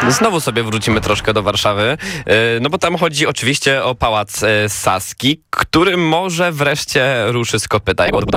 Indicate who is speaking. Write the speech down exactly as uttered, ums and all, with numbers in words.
Speaker 1: Znowu sobie wrócimy troszkę do Warszawy, no bo tam chodzi oczywiście o Pałac Saski, który może wreszcie ruszy z kopyta.